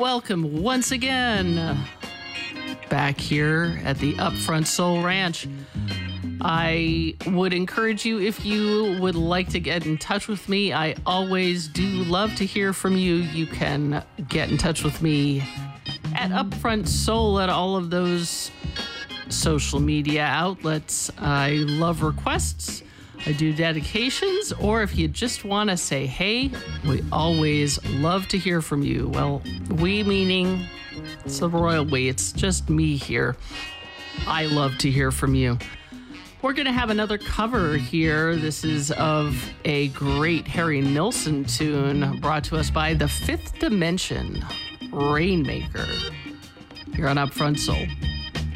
welcome once again back here at the Upfront Soul Ranch. I would encourage you, if you would like to get in touch with me, I always do love to hear from you. You can get in touch with me at Upfront Soul at all of those social media outlets. I love requests. I do dedications, or if you just want to say, hey, we always love to hear from you. Well, we meaning it's the royal we. It's just me here. I love to hear from you. We're going to have another cover here. This is of a great Harry Nilsson tune brought to us by the Fifth Dimension, Rainmaker, here on Upfront Soul.